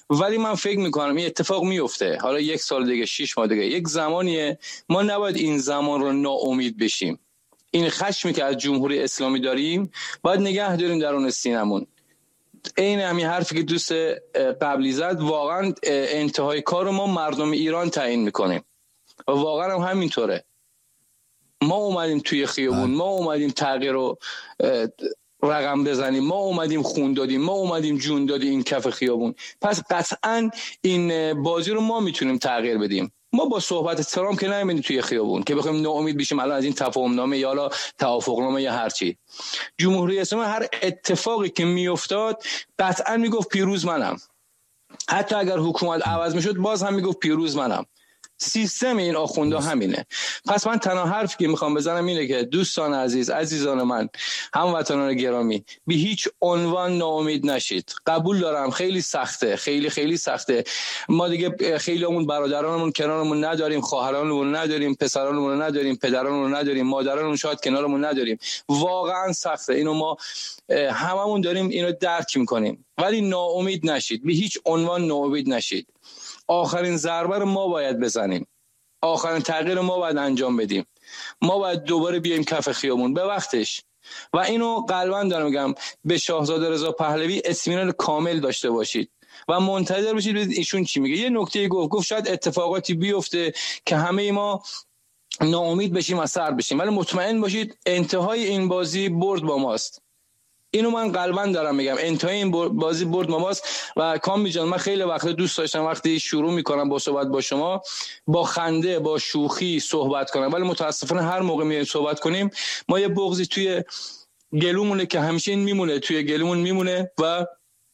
ولی من فکر میکنم این اتفاق میفته، حالا 1 سال دیگه، 6 ماه دیگه، یک زمانیه ما نباید این زمان رو ناامید بشیم. این خشمی که از جمهوری اسلامی داریم باید نگه داریم درون سینمون. این همین حرفی که دوست قبلی زد، واقعا انتهای کار رو ما مردم ایران تعیین میکنیم و واقعا هم همینطوره. ما اومدیم توی خیابون، ما اومدیم تغییر رو رقم بزنیم، ما اومدیم خون دادیم، ما اومدیم جون دادیم این کف خیابون. پس قطعا این بازی رو ما میتونیم تغییر بدیم. ما با صحبت ترامپ که نمیدیم توی خیابون که بخوایم ناامید بشیم الان از این تفاهم نامه یا حالا توافق نامه یا هر چی. جمهوری اسلامی هر اتفاقی که میافتاد قطعا میگفت پیروز منم. حتی اگر حکومت عوض میشد باز هم میگفت پیروز منم. سیستم این آخوندا همینه. پس من تنها حرفی که میخوام بزنم اینه که دوستان عزیز، عزیزان من، هموطنان گرامی، به هیچ عنوان ناامید نشید. قبول دارم خیلی سخته، خیلی خیلی سخته. ما دیگه خیلیمون برادرانمون کنارمون نداریم، خواهرانمون نداریم، پسرانمون نداریم، پدرانمون نداریم، مادرانمون شاید کنارمون نداریم. واقعا سخته. اینو ما هممون داریم اینو درک میکنیم. ولی ناامید نشید. به هیچ عنوان ناامید نشید. آخرین ضربه رو ما باید بزنیم. آخرین تغییر ما باید انجام بدیم. ما باید دوباره بیایم کف خیابون به وقتش. و اینو قلباً دارم میگم، به شاهزاده رضا پهلوی اطمینان کامل داشته باشید و منتظر باشید ببینید ایشون چی میگه. یه نکته گفت شاید اتفاقاتی بیفته که همه ما ناامید بشیم و سر بشیم، ولی مطمئن باشید انتهای این بازی برد با ماست. اینو من قلباً دارم میگم، انتهای این بازی برد ماست. و کامبیز جان، من خیلی وقت دوست داشتم وقتی شروع میکنم با صحبت با شما با خنده با شوخی صحبت کنم، ولی متاسفانه هر موقع میایم صحبت کنیم ما یه بغضی توی گلومونه که همیشه این میمونه، توی گلومون میمونه و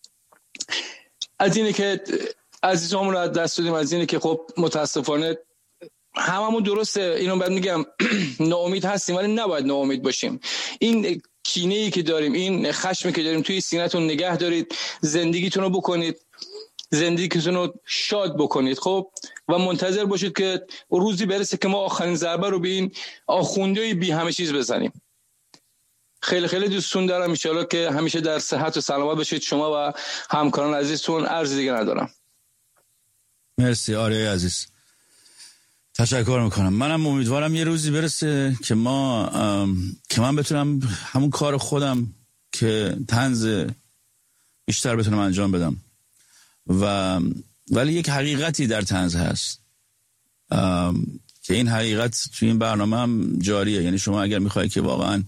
از اینه که عزیزامون رو از دست دادیم، از اینه که خب متاسفانه هممون درسته اینو بعد میگم ناامید هستیم ولی نباید ناامید باشیم. این کینه‌ای که داریم، این خشمی که داریم توی سینه‌تون نگه دارید، زندگیتون رو بکنید، زندگیتون رو شاد بکنید خب، و منتظر باشید که روزی برسه که ما آخرین ضربه رو به این آخوندهای بی همه چیز بزنیم. خیلی خیلی دوستون دارم، ان شاءالله که همیشه در صحت و سلامت باشید شما و همکاران عزیزتون. عرض دیگه ندارم. مرسی آره عزیز، تشکر میکنم. منم امیدوارم یه روزی برسه که من بتونم همون کار خودم که طنز بیشتر بتونم انجام بدم. ولی یک حقیقتی در طنز هست که این حقیقت توی این برنامه هم جاریه. یعنی شما اگر میخوایی که واقعا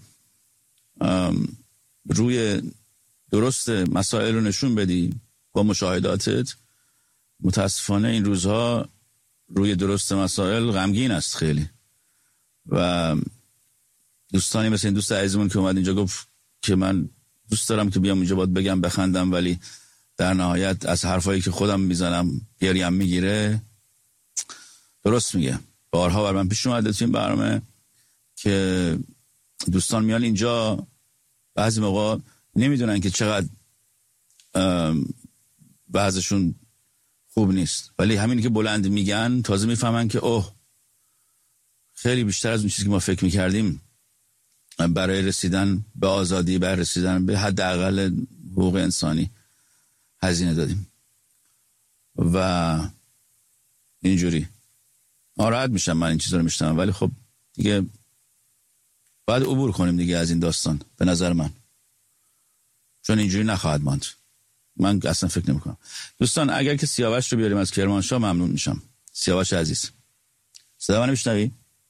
روی درست مسائل رو نشون بدی با مشاهداتت، متاسفانه این روزها روی درست مسائل غمگین است خیلی. و دوستانی مثل این دوست عزیزمون که اومد اینجا گفت که من دوست دارم که بیام اینجا باید بگم بخندم، ولی در نهایت از حرفایی که خودم میزنم گریم میگیره. درست میگه. بارها بر من پیش اومده تو این برنامه که دوستان میان اینجا بعضی موقع نمیدونن که چقدر بعضشون خوب نیست، ولی همین که بلند میگن تازه میفهمن که اوه خیلی بیشتر از اون چیزی که ما فکر میکردیم برای رسیدن به آزادی، برای رسیدن به حداقل حقوق انسانی هزینه دادیم. و اینجوری ناراحت میشم من این چیزا رو میشنوم، ولی خب دیگه باید عبور کنیم دیگه از این داستان به نظر من، چون اینجوری نخواهد ماند. من اصلا فکر نمی کنم. دوستان اگر که سیاوش رو بیاریم از کرمانشاه ممنون میشم. سیاوش عزیز صدا منو میشنوی؟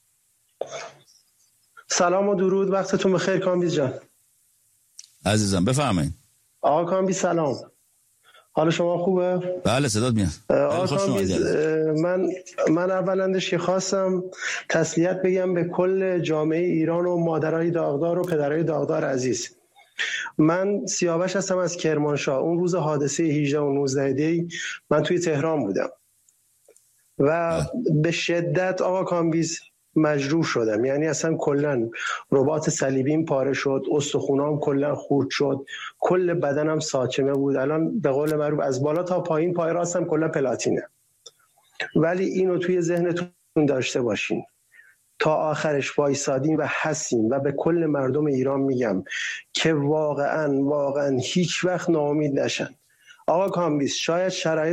سلام و درود، وقتتون بخیر کامبیز جان. عزیزم بفرمایید. آقا کامبیز سلام، حال شما خوبه؟ بله صدات میاد. آقا کامبیز من اولندش که خواستم تسلیت بگم به کل جامعه ایران و مادرای داغدار و پدرای داغدار عزیز. من سیاوش هستم از کرمانشاه. اون روز حادثه 18 و 19 دی من توی تهران بودم و به شدت آقا کامبیز مجروح شدم. یعنی اصلا کلا رباط صلیبیم پاره شد، استخونام کلا خورد شد، کل بدنم ساچمه بود. الان به قول معروف از بالا تا پایین پای راستم کلا پلاتینه. ولی اینو توی ذهنتون داشته باشین، تا آخرش وایسادیم و هستیم و به کل مردم ایران میگم که واقعا هیچ وقت ناامید نشن. آقا کامبیز شاید شرایط